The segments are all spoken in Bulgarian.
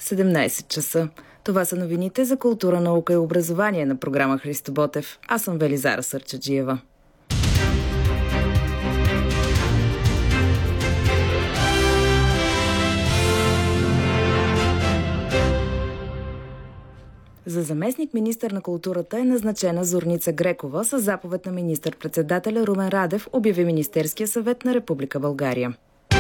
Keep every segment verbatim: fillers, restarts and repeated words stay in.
седемнайсет часа. Това са новините за култура, наука и образование на програма Христо Ботев. Аз съм Велизара Сърчаджиева. За заместник-министър на културата е назначена Зорница Грекова със заповед на министър-председателя Румен Радев, обяви Министерския съвет на Република България.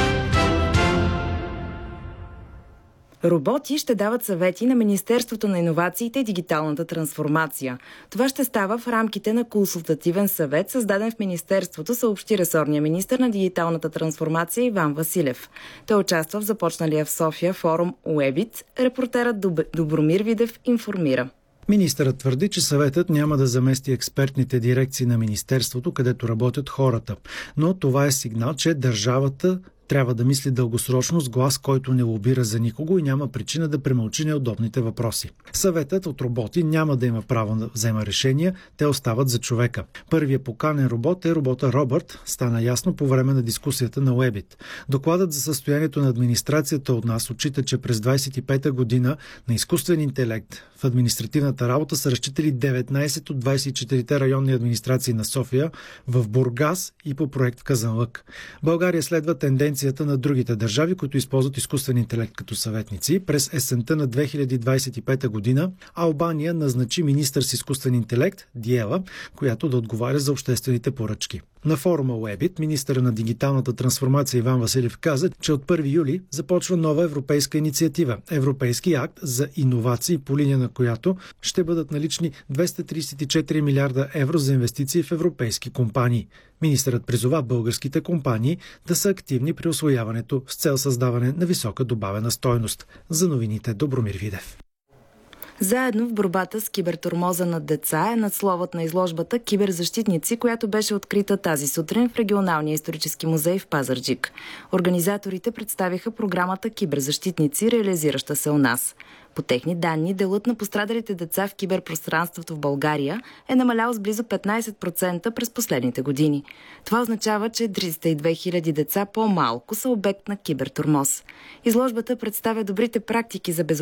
Роботи ще дават съвети на Министерството на иновациите и дигиталната трансформация. Това ще става в рамките на консултативен съвет, създаден в Министерството, съобщи ресорния министър на дигиталната трансформация Иван Василев. Той участва в започналия в София форум Уебит. Репортерът Добромир Видев информира. Министърът твърди, че съветът няма да замести експертните дирекции на Министерството, където работят хората. Но това е сигнал, че държавата трябва да мисли дългосрочно с глас, който не лобира за никого и няма причина да премълчи неудобните въпроси. Съветът от роботи няма да има право да взема решения, те остават за човека. Първият поканен робот е робота Робърт, стана ясно по време на дискусията на Уебит. Докладът за състоянието на администрацията от нас отчита, че през двайсет и пета година на изкуствен интелект в административната работа са разчитали деветнайсет от двайсет и четирите районни администрации на София, в Бургас и по проект в Казанлък. България следва тенденция на другите държави, които използват изкуствен интелект като съветници. През есента на две хиляди двайсет и пета година Албания назначи министър с изкуствен интелект Диела, която да отговаря за обществените поръчки. На форума Уебит министъра на дигиталната трансформация Иван Василев каза, че от първи юли започва нова европейска инициатива – Европейски акт за иновации, по линия на която ще бъдат налични двеста трийсет и четири милиарда евро за инвестиции в европейски компании. Министърът призова българските компании да са активни при усвояването с цел създаване на висока добавена стойност. За новините Добромир Видев. Заедно в борбата с кибертормоза над деца е надсловът на изложбата «Киберзащитници», която беше открита тази сутрин в Регионалния исторически музей в Пазарджик. Организаторите представиха програмата «Киберзащитници», реализираща се у нас. По техни данни, делът на пострадалите деца в киберпространството в България е намалял с близо петнайсет процента през последните години. Това означава, че триста и две хиляди деца по-малко са обект на кибертормоз. Изложбата представя добрите практики за безопасност